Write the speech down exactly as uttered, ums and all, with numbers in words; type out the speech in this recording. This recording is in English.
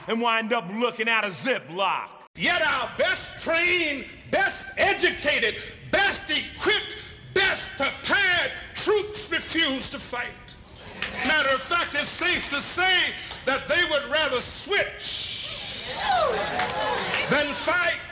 and wind up looking at a Ziploc. Yet our best trained, best educated, best equipped, best prepared troops refuse to fight. Matter of fact, it's safe to say that they would rather switch than fight.